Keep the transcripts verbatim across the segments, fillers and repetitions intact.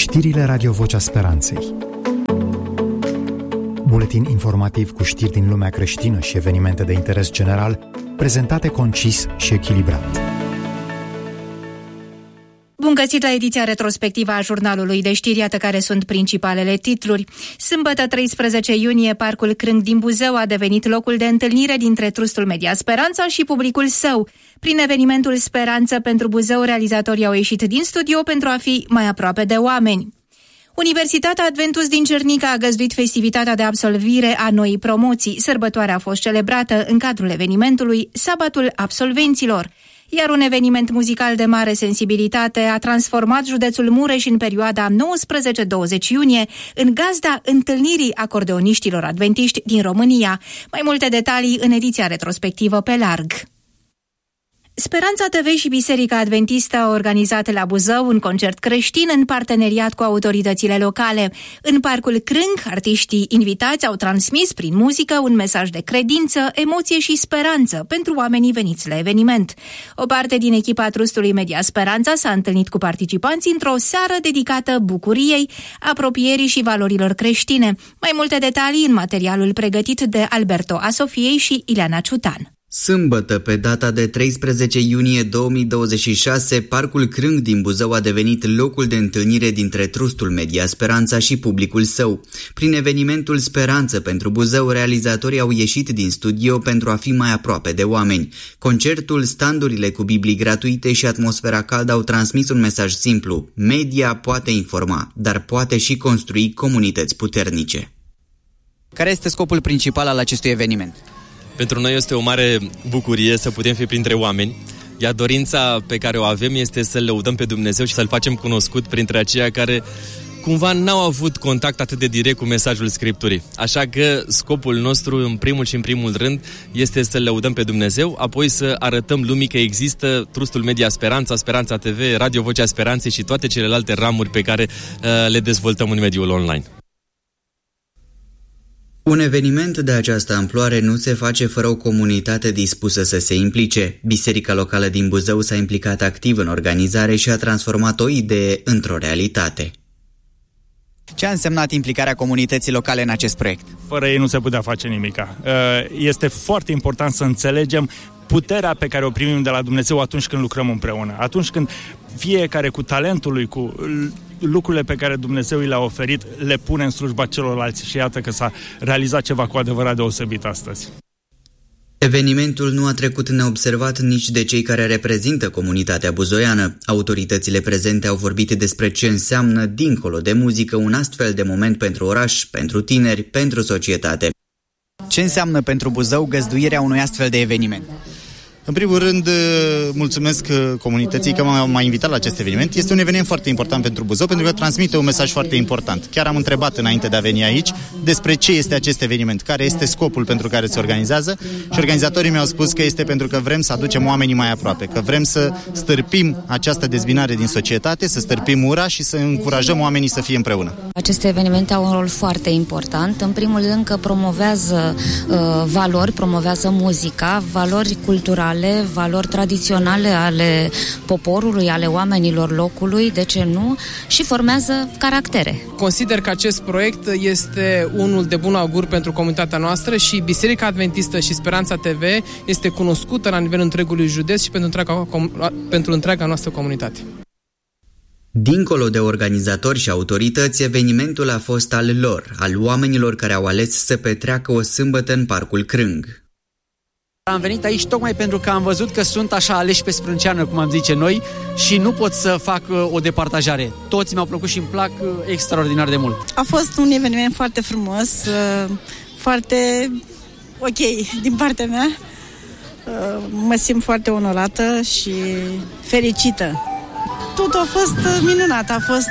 Știrile Radio Vocea Speranței. Buletin informativ cu știri din lumea creștină și evenimente de interes general, prezentate concis și echilibrat. Bun găsit la ediția retrospectivă a jurnalului de știri, iată care sunt principalele titluri. Sâmbătă treisprezece iunie, Parcul Crâng din Buzău a devenit locul de întâlnire dintre Trustul Media Speranța și publicul său. Prin evenimentul Speranță pentru Buzău, realizatorii au ieșit din studio pentru a fi mai aproape de oameni. Universitatea Adventus din Cernica a găzduit festivitatea de absolvire a noii promoții. Sărbătoarea a fost celebrată în cadrul evenimentului Sabatul Absolvenților. Iar un eveniment muzical de mare sensibilitate a transformat județul Mureș în perioada nouăsprezece douăzeci iunie în gazda întâlnirii acordeoniștilor adventiști din România. Mai multe detalii în ediția retrospectivă pe larg. Speranța T V și Biserica Adventistă au organizat la Buzău un concert creștin în parteneriat cu autoritățile locale. În Parcul Crâng, artiștii invitați au transmis prin muzică un mesaj de credință, emoție și speranță pentru oamenii veniți la eveniment. O parte din echipa Trustului Media Speranța s-a întâlnit cu participanții într-o seară dedicată bucuriei, apropierii și valorilor creștine. Mai multe detalii în materialul pregătit de Alberto Asofiei și Ileana Ciutan. Sâmbătă, pe data de treisprezece iunie două mii douăzeci și șase, Parcul Crâng din Buzău a devenit locul de întâlnire dintre Trustul Media Speranța și publicul său. Prin evenimentul Speranță pentru Buzău, realizatorii au ieșit din studio pentru a fi mai aproape de oameni. Concertul, standurile cu Biblii gratuite și atmosfera caldă au transmis un mesaj simplu: media poate informa, dar poate și construi comunități puternice. Care este scopul principal al acestui eveniment? Pentru noi este o mare bucurie să putem fi printre oameni, iar dorința pe care o avem este să-L lăudăm pe Dumnezeu și să-L facem cunoscut printre aceia care cumva n-au avut contact atât de direct cu mesajul Scripturii. Așa că scopul nostru, în primul și în primul rând, este să-L lăudăm pe Dumnezeu, apoi să arătăm lumii că există Trustul Media Speranța, Speranța T V, Radio Vocea Speranței și toate celelalte ramuri pe care uh, le dezvoltăm în mediul online. Un eveniment de această amploare nu se face fără o comunitate dispusă să se implice. Biserica locală din Buzău s-a implicat activ în organizare și a transformat o idee într-o realitate. Ce a însemnat implicarea comunității locale în acest proiect? Fără ei nu se putea face nimica. Este foarte important să înțelegem puterea pe care o primim de la Dumnezeu atunci când lucrăm împreună. Atunci când fiecare cu talentul lui, cu lucrurile pe care Dumnezeu i le-a oferit, le pune în slujba celorlalți și iată că s-a realizat ceva cu adevărat deosebit astăzi. Evenimentul nu a trecut neobservat nici de cei care reprezintă comunitatea buzoiană. Autoritățile prezente au vorbit despre ce înseamnă, dincolo de muzică, un astfel de moment pentru oraș, pentru tineri, pentru societate. Ce înseamnă pentru Buzău găzduirea unui astfel de eveniment? În primul rând, mulțumesc comunității că m-a invitat la acest eveniment. Este un eveniment foarte important pentru Buzău, pentru că transmite un mesaj foarte important. Chiar am întrebat înainte de a veni aici despre ce este acest eveniment, care este scopul pentru care se organizează și organizatorii mi-au spus că este pentru că vrem să aducem oamenii mai aproape, că vrem să stârpim această dezbinare din societate, să stârpim ura și să încurajăm oamenii să fie împreună. Aceste evenimente au un rol foarte important. În primul rând că promovează uh, valori, promovează muzica, valori culturale, valori tradiționale ale poporului, ale oamenilor locului, de ce nu, și formează caractere. Consider că acest proiect este unul de bun augur pentru comunitatea noastră și Biserica Adventistă și Speranța T V este cunoscută la nivelul întregului județ și pentru întreaga, pentru întreaga noastră comunitate. Dincolo de organizatori și autorități, evenimentul a fost al lor, al oamenilor care au ales să petreacă o sâmbătă în Parcul Crâng. Am venit aici tocmai pentru că am văzut că sunt așa aleși pe sprânceană, cum am zice noi, și nu pot să fac o departajare. Toți mi-au plăcut și îmi plac extraordinar de mult. A fost un eveniment foarte frumos, foarte ok din partea mea. Mă simt foarte onorată și fericită. Totul a fost minunat, a fost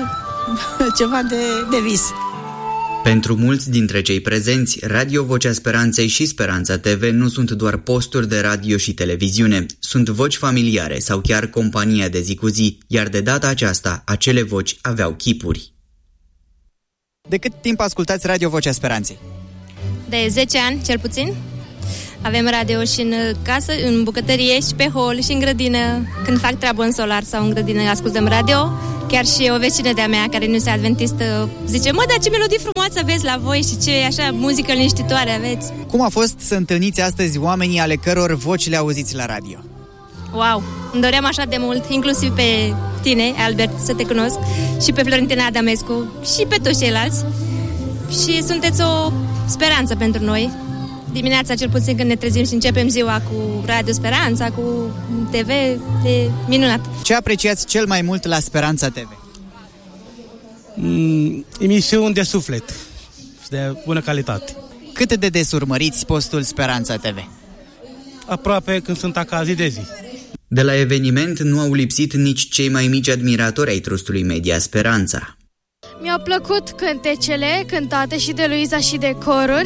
ceva de, de vis. Pentru mulți dintre cei prezenți, Radio Vocea Speranței și Speranța T V nu sunt doar posturi de radio și televiziune, sunt voci familiare sau chiar compania de zi cu zi, iar de data aceasta, acele voci aveau chipuri. De cât timp ascultați Radio Vocea Speranței? De zece ani, cel puțin. Avem radio și în casă, în bucătărie și pe hol și în grădină. Când fac treabă în solar sau în grădină, ascultăm radio. Chiar și o vecină de-a mea, care nu este adventistă, zice, mă, dar ce melodii frumoase aveți la voi și ce așa muzică liniștitoare aveți. Cum a fost să întâlniți astăzi oamenii ale căror voci le auziți la radio? Wow, îmi doream așa de mult, inclusiv pe tine, Albert, să te cunosc, și pe Florentina Adamescu, și pe toți ceilalți. Și sunteți o speranță pentru noi. Dimineața, cel puțin, când ne trezim și începem ziua cu Radio Speranța, cu T V, e minunat. Ce apreciați cel mai mult la Speranța T V? Mm, emisiuni de suflet, de bună calitate. Cât de des urmăriți postul Speranța T V? Aproape când sunt acasă, zi de zi. De la eveniment nu au lipsit nici cei mai mici admiratori ai trustului Media Speranța. Mi-au plăcut cântecele cântate și de Luiza și de coruri,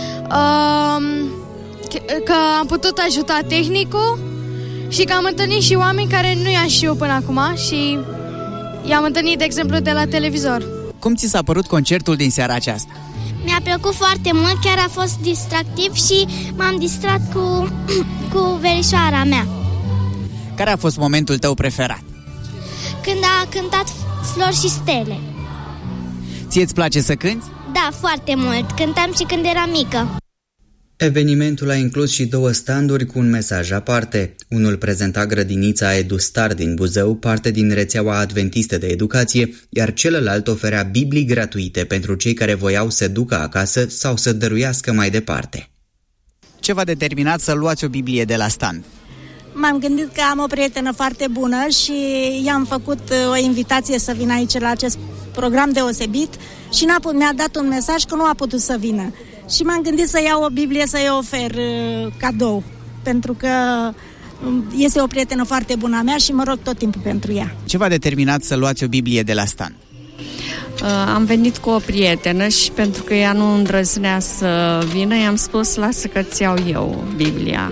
um, că am putut ajuta tehnicul și că am întâlnit și oameni care nu i-am știut până acum și i-am întâlnit, de exemplu, de la televizor. Cum ți s-a părut concertul din seara aceasta? Mi-a plăcut foarte mult, chiar a fost distractiv și m-am distrat cu, cu verișoara mea. Care a fost momentul tău preferat? Când a cântat Flori și Stele. Ție îți place să cânti? Da, foarte mult. Cântam și când eram mică. Evenimentul a inclus și două standuri cu un mesaj aparte. Unul prezenta grădinița EduStar din Buzău, parte din rețeaua adventistă de educație, iar celălalt oferea Biblii gratuite pentru cei care voiau să ducă acasă sau să dăruiască mai departe. Ce v-a determinat să luați o Biblie de la stand? M-am gândit că am o prietenă foarte bună și i-am făcut o invitație să vină aici la acest program deosebit și n-a put, mi-a dat un mesaj că nu a putut să vină. Și m-am gândit să iau o Biblie să-i ofer uh, cadou, pentru că este o prietenă foarte bună a mea și mă rog tot timpul pentru ea. Ce v-a determinat să luați o Biblie de la stand? Uh, am venit cu o prietenă și pentru că ea nu îndrăznea să vină, i-am spus, lasă că-ți iau eu Biblia.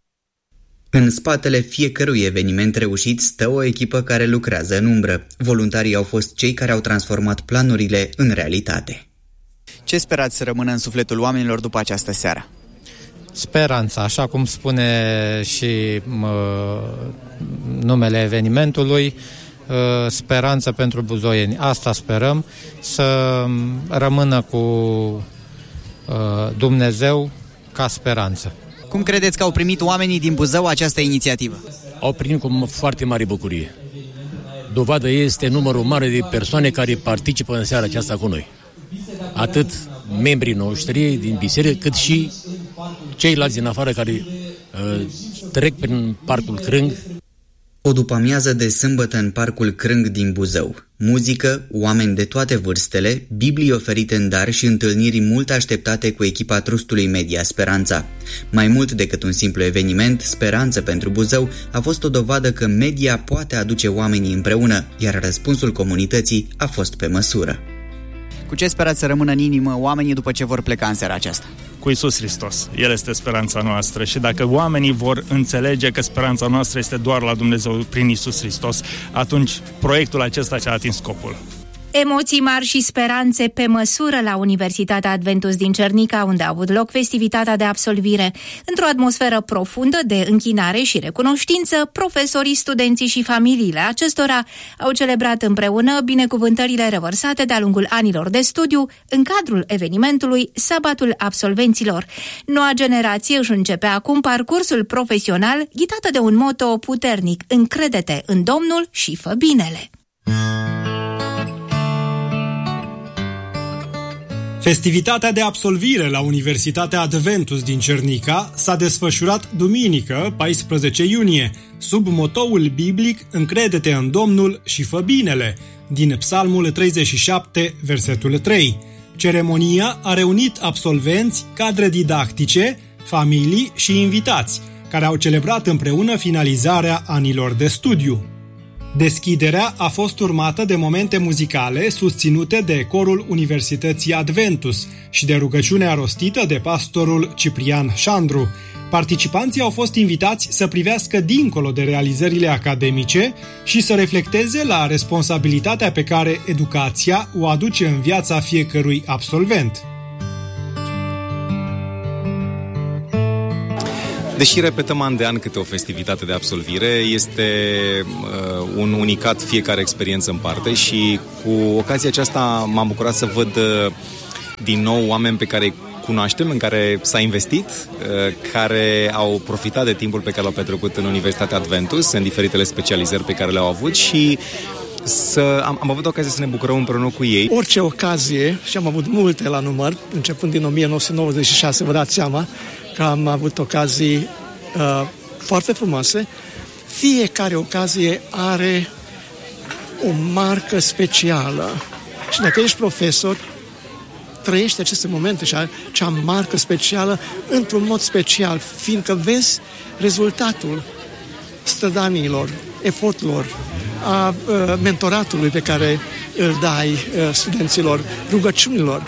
În spatele fiecărui eveniment reușit stă o echipă care lucrează în umbră. Voluntarii au fost cei care au transformat planurile în realitate. Ce sperați să rămână în sufletul oamenilor după această seară? Speranța, așa cum spune și mă, numele evenimentului, speranță pentru buzoieni. Asta sperăm, să rămână cu Dumnezeu ca speranță. Cum credeți că au primit oamenii din Buzău această inițiativă? Au primit cu foarte mare bucurie. Dovadă este numărul mare de persoane care participă în seara aceasta cu noi. Atât membrii noștri din biserică, cât și ceilalți din afară care uh, trec prin Parcul Crâng. O după-amiază de sâmbătă în Parcul Crâng din Buzău. Muzică, oameni de toate vârstele, Biblii oferite în dar și întâlniri mult așteptate cu echipa trustului Media Speranța. Mai mult decât un simplu eveniment, Speranță pentru Buzău a fost o dovadă că media poate aduce oamenii împreună, iar răspunsul comunității a fost pe măsură. Cu ce sperați să rămână în inimă oamenii după ce vor pleca în seara aceasta? Cu Iisus Hristos. El este speranța noastră și dacă oamenii vor înțelege că speranța noastră este doar la Dumnezeu prin Iisus Hristos, atunci proiectul acesta și-a atins scopul. Emoții mari și speranțe pe măsură la Universitatea Adventus din Cernica, unde a avut loc festivitatea de absolvire. Într-o atmosferă profundă de închinare și recunoștință, profesorii, studenții și familiile acestora au celebrat împreună binecuvântările revărsate de-a lungul anilor de studiu în cadrul evenimentului Sabatul Absolvenților. Noua generație își începe acum parcursul profesional ghidată de un moto puternic: încrede-te în Domnul și fă binele. Festivitatea de absolvire la Universitatea Adventus din Cernica s-a desfășurat duminică, paisprezece iunie, sub motoul biblic Încrede-te în Domnul și fă binele, din Psalmul treizeci și șapte, versetul trei. Ceremonia a reunit absolvenți, cadre didactice, familii și invitați, care au celebrat împreună finalizarea anilor de studiu. Deschiderea a fost urmată de momente muzicale susținute de corul Universității Adventus și de rugăciunea rostită de pastorul Ciprian Șandru. Participanții au fost invitați să privească dincolo de realizările academice și să reflecteze la responsabilitatea pe care educația o aduce în viața fiecărui absolvent. Deși repetăm an de an câte o festivitate de absolvire, este uh, un unicat fiecare experiență în parte și cu ocazia aceasta m-am bucurat să văd uh, din nou oameni pe care îi cunoaștem, în care s-a investit, uh, care au profitat de timpul pe care l-au petrecut în Universitatea Adventus, în diferitele specializări pe care le-au avut și să, am, am avut ocazia să ne bucurăm împreună cu ei. Orice ocazie, și am avut multe la număr, începând din o mie nouă sute nouăzeci și șase, vă dați seama că am avut ocazii uh, foarte frumoase. Fiecare ocazie are o marcă specială. Și dacă ești profesor, trăiești aceste momente și acea marcă specială într-un mod special, fiindcă vezi rezultatul strădaniilor, eforturilor, a mentoratului pe care îl dai studenților, rugăciunilor.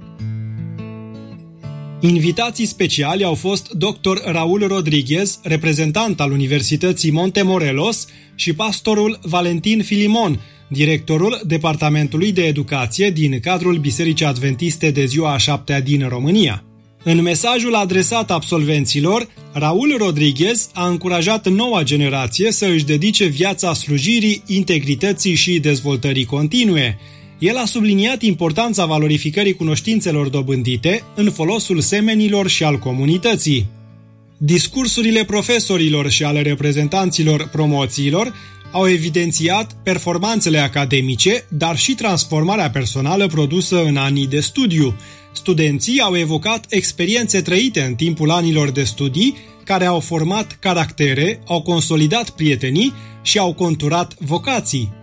Invitații speciali au fost doctor Raul Rodriguez, reprezentant al Universității Montemorelos, și pastorul Valentin Filimon, directorul Departamentului de Educație din cadrul Bisericii Adventiste de Ziua a Șaptea din România. În mesajul adresat absolvenților, Raul Rodriguez a încurajat noua generație să își dedice viața slujirii, integrității și dezvoltării continue. El a subliniat importanța valorificării cunoștințelor dobândite în folosul semenilor și al comunității. Discursurile profesorilor și ale reprezentanților promoțiilor au evidențiat performanțele academice, dar și transformarea personală produsă în anii de studiu. Studenții au evocat experiențe trăite în timpul anilor de studii, care au format caractere, au consolidat prietenii și au conturat vocații.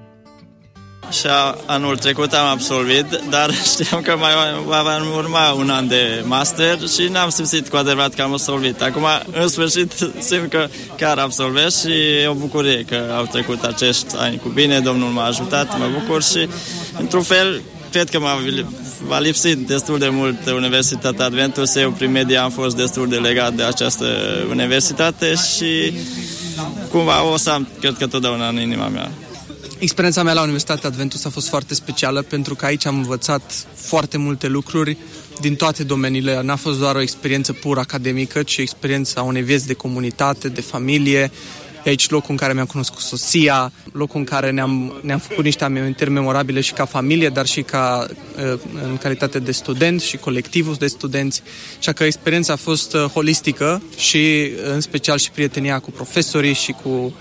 Și anul trecut am absolvit, dar știam că mai va urma un an de master și n-am simțit cu adevărat că am absolvit. Acum, în sfârșit, simt că chiar absolvesc și e o bucurie că au trecut acești ani cu bine, Domnul m-a ajutat, mă bucur și, într-un fel, cred că m-a, m-a lipsit destul de mult Universitatea Adventus. Eu, prin media, am fost destul de legat de această universitate și cumva o să am, cred că totdeauna în inima mea. Experiența mea la Universitatea Adventus a fost foarte specială pentru că aici am învățat foarte multe lucruri din toate domeniile. N-a fost doar o experiență pur academică, ci experiența unei vieți de comunitate, de familie. E aici locul în care mi-am cunoscut soția, locul în care ne-am, ne-am făcut niște amintiri memorabile și ca familie, dar și ca în calitate de student și colectivul de studenți. Așa că experiența a fost holistică și în special și prietenia cu profesorii și cu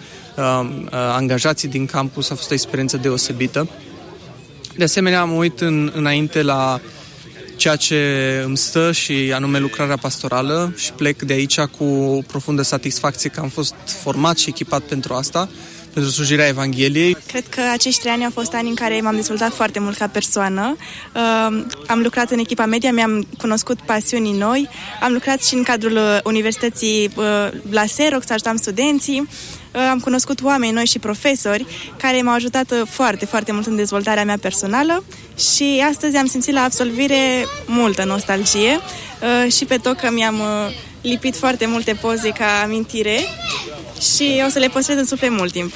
angajații din campus a fost o experiență deosebită. De asemenea, am uit în, înainte la ceea ce îmi stă și anume lucrarea pastorală și plec de aici cu profundă satisfacție că am fost format și echipat pentru asta, pentru slujirea Evangheliei. Cred că acești trei ani au fost ani în care m-am dezvoltat foarte mult ca persoană. Uh, am lucrat în echipa media, mi-am cunoscut pasiunii noi, am lucrat și în cadrul Universității uh, la Xerox, ajutam studenții, uh, am cunoscut oameni noi și profesori care m-au ajutat foarte, foarte mult în dezvoltarea mea personală și astăzi am simțit la absolvire multă nostalgie uh, și pe tot că mi-am uh, lipit foarte multe poze ca amintire și o să le păstrez în suflet mult timp.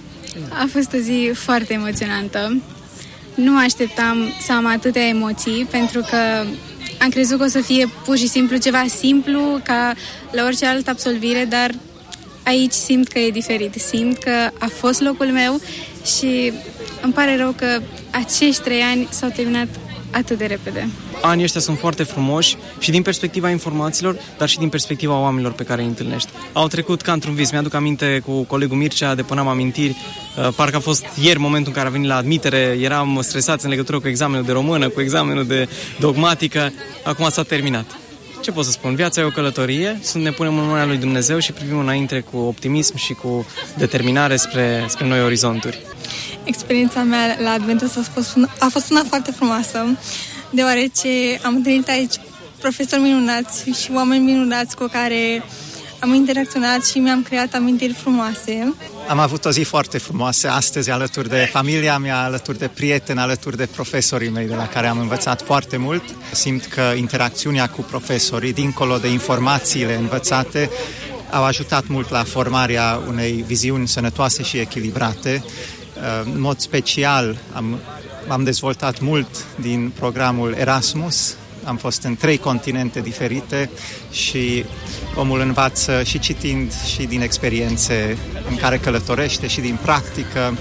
A fost o zi foarte emoționantă. Nu așteptam să am atâtea emoții, pentru că am crezut că o să fie pur și simplu ceva simplu, ca la orice altă absolvire, dar aici simt că e diferit. Simt că a fost locul meu și îmi pare rău că acești trei ani s-au terminat atât de repede. Anii ăștia sunt foarte frumoși și din perspectiva informațiilor, dar și din perspectiva oamenilor pe care îi întâlnești. Au trecut ca într-un vis. Mi-aduc aminte cu colegul Mircea, depuneam amintiri. Parcă a fost ieri momentul în care a venit la admitere, eram stresați în legătură cu examenul de română, cu examenul de dogmatică. Acum s-a terminat. Ce pot să spun? Viața e o călătorie, sunt ne punem în mâna lui Dumnezeu și privim înainte cu optimism și cu determinare spre, spre noi orizonturi. Experiența mea la Adventus a fost una, a fost una foarte frumoasă, deoarece am întâlnit aici profesori minunați și oameni minunați cu care am interacționat și mi-am creat amintiri frumoase. Am avut o zi foarte frumoasă astăzi alături de familia mea, alături de prieteni, alături de profesorii mei de la care am învățat foarte mult. Simt că interacțiunea cu profesorii, dincolo de informațiile învățate, au ajutat mult la formarea unei viziuni sănătoase și echilibrate. În mod special am, am dezvoltat mult din programul Erasmus am fost în trei continente diferite și omul învață și citind și din experiențe în care călătorește și din practică.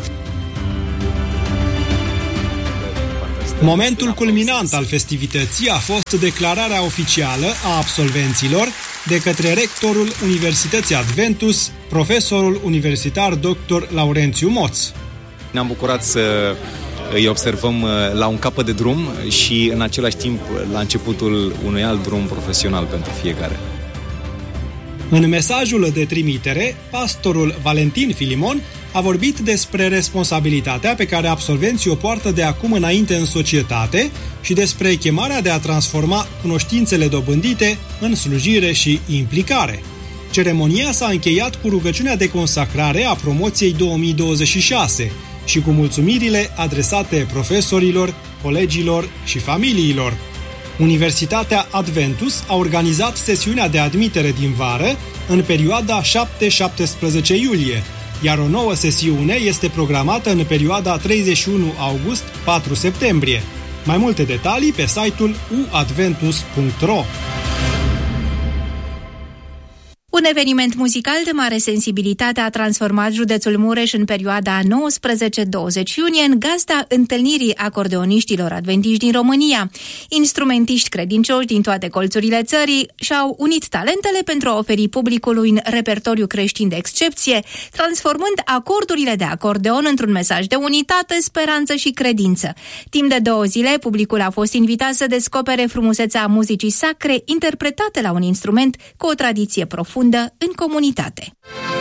Momentul culminant al festivității a fost declararea oficială a absolvenților de către rectorul Universității Adventus, profesorul universitar doctor Laurențiu Moț. Ne-am bucurat să îi observăm la un capăt de drum și în același timp la începutul unui alt drum profesional pentru fiecare. În mesajul de trimitere, pastorul Valentin Filimon a vorbit despre responsabilitatea pe care absolvenții o poartă de acum înainte în societate și despre chemarea de a transforma cunoștințele dobândite în slujire și implicare. Ceremonia s-a încheiat cu rugăciunea de consacrare a promoției două mii douăzeci și șase și cu mulțumirile adresate profesorilor, colegilor și familiilor. Universitatea Adventus a organizat sesiunea de admitere din vară în perioada șapte șaptesprezece iulie, iar o nouă sesiune este programată în perioada treizeci și unu august - patru septembrie. Mai multe detalii pe site-ul u adventus punct ro. Un eveniment muzical de mare sensibilitate a transformat județul Mureș în perioada nouăsprezece douăzeci iunie în gazda întâlnirii acordeoniștilor adventiști din România. Instrumentiști credincioși din toate colțurile țării și-au unit talentele pentru a oferi publicului un repertoriu creștin de excepție, transformând acordurile de acordeon într-un mesaj de unitate, speranță și credință. Timp de două zile, publicul a fost invitat să descopere frumusețea muzicii sacre interpretate la un instrument cu o tradiție profundă în comunitate.